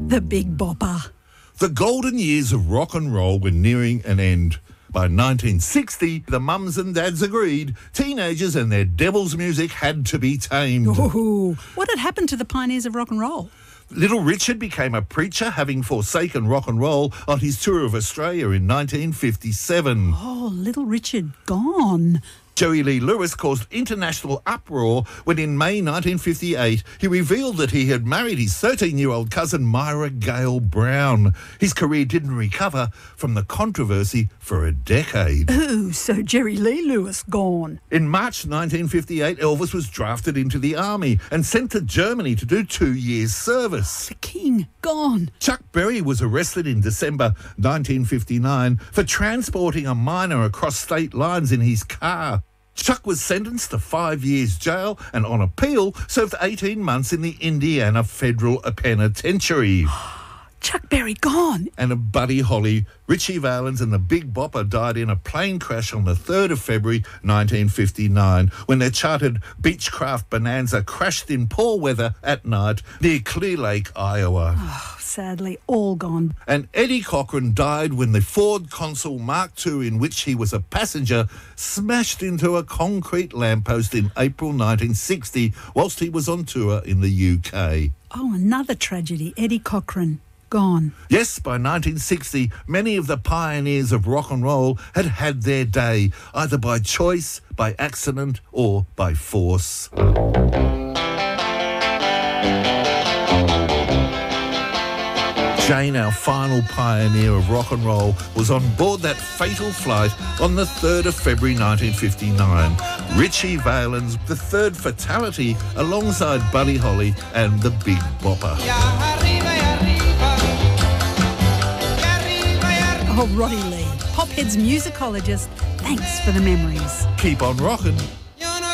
The Big Bopper. The golden years of rock and roll were nearing an end. By 1960, the mums and dads agreed teenagers and their devil's music had to be tamed. Ooh, what had happened to the pioneers of rock and roll? Little Richard became a preacher, having forsaken rock and roll on his tour of Australia in 1957. Oh, Little Richard gone. Jerry Lee Lewis caused international uproar when in May 1958 he revealed that he had married his 13-year-old cousin Myra Gale Brown. His career didn't recover from the controversy for a decade. Ooh, so Jerry Lee Lewis gone. In March 1958, Elvis was drafted into the army and sent to Germany to do 2 years' service. The King gone. Chuck Berry was arrested in December 1959 for transporting a minor across state lines in his car. Chuck was sentenced to 5 years jail and on appeal served 18 months in the Indiana Federal Penitentiary. Chuck Berry gone. And Buddy Holly, Richie Valens and the Big Bopper died in a plane crash on the 3rd of February 1959 when their chartered Beechcraft Bonanza crashed in poor weather at night near Clear Lake, Iowa. Oh, sadly, all gone. And Eddie Cochran died when the Ford Consul Mark II, in which he was a passenger, smashed into a concrete lamppost in April 1960 whilst he was on tour in the UK. Oh, another tragedy. Eddie Cochran gone. Yes, by 1960, many of the pioneers of rock and roll had had their day, either by choice, by accident, or by force. Jane, our final pioneer of rock and roll, was on board that fatal flight on the 3rd of February 1959. Richie Valens, the third fatality, alongside Buddy Holly and the Big Bopper. Oh, Roddy Lee, Pophead's musicologist, thanks for the memories. Keep on rockin'.